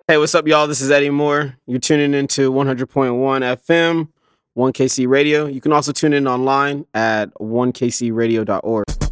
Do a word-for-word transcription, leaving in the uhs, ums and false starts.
Hey, what's up, y'all? This is Eddie Moore. You're tuning into one hundred point one F M, one K C Radio. You can also tune in online at one k c radio dot org.